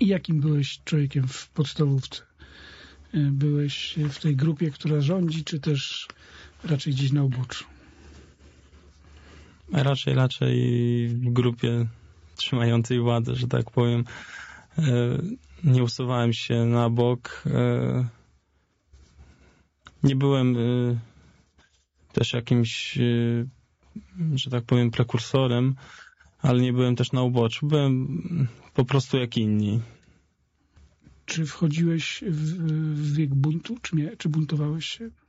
I jakim byłeś człowiekiem w podstawówce? Byłeś w tej grupie, która rządzi, czy też raczej gdzieś na uboczu? Raczej w grupie trzymającej władzę, że tak powiem. Nie usuwałem się na bok. Nie byłem też jakimś, że tak powiem, prekursorem, ale nie byłem też na uboczu. Byłem po prostu jak inni. Czy wchodziłeś w wiek buntu, czy buntowałeś się?